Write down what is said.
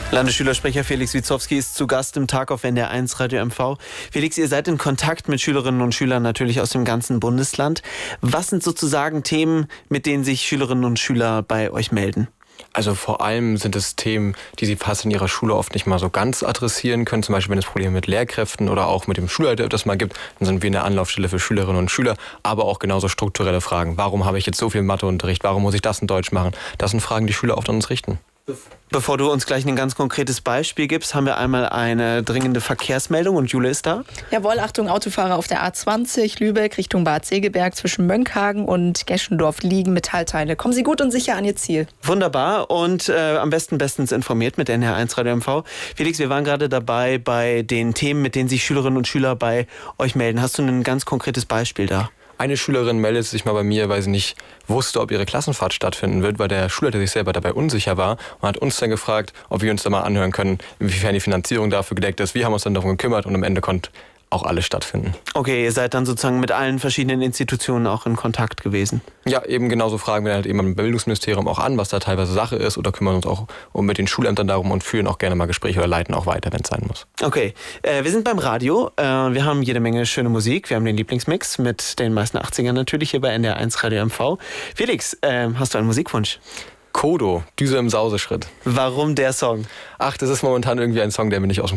Landesschülersprecher Felix Witzowski ist zu Gast im Tag auf NDR 1 Radio MV. Felix, ihr seid in Kontakt mit Schülerinnen und Schülern natürlich aus dem ganzen Bundesland. Was sind sozusagen Themen, mit denen sich Schülerinnen und Schüler bei euch melden? Also vor allem sind es Themen, die sie fast in ihrer Schule oft nicht mal so ganz adressieren können. Zum Beispiel, wenn es Probleme mit Lehrkräften oder auch mit dem Schulleiter das mal gibt, dann sind wir eine Anlaufstelle für Schülerinnen und Schüler, aber auch genauso strukturelle Fragen. Warum habe ich jetzt so viel Matheunterricht? Warum muss ich das in Deutsch machen? Das sind Fragen, die Schüler oft an uns richten. Bevor du uns gleich ein ganz konkretes Beispiel gibst, haben wir einmal eine dringende Verkehrsmeldung und Jule ist da. Jawohl, Achtung, Autofahrer auf der A20 Lübeck Richtung Bad Segeberg zwischen Mönckehagen und Geschendorf liegen Metallteile. Kommen Sie gut und sicher an Ihr Ziel. Wunderbar und am besten bestens informiert mit NDR 1 Radio MV. Felix, wir waren gerade dabei bei den Themen, mit denen sich Schülerinnen und Schüler bei euch melden. Hast du ein ganz konkretes Beispiel da? Eine Schülerin meldet sich mal bei mir, weil sie nicht wusste, ob ihre Klassenfahrt stattfinden wird, weil der Schulleiter sich selber dabei unsicher war und hat uns dann gefragt, ob wir uns da mal anhören können, inwiefern die Finanzierung dafür gedeckt ist. Wir haben uns dann darum gekümmert und am Ende konnte auch alles stattfinden. Okay, ihr seid dann sozusagen mit allen verschiedenen Institutionen auch in Kontakt gewesen? Ja, eben genauso fragen wir dann halt eben beim Bildungsministerium auch an, was da teilweise Sache ist oder kümmern uns auch mit den Schulämtern darum und führen auch gerne mal Gespräche oder leiten auch weiter, wenn es sein muss. Okay, wir sind beim Radio. Wir haben jede Menge schöne Musik. Wir haben den Lieblingsmix mit den meisten 80ern natürlich hier bei NDR 1 Radio MV. Felix, hast du einen Musikwunsch? Kodo, Düse im Sauseschritt. Warum der Song? Ach, das ist momentan irgendwie ein Song, der mir nicht aus dem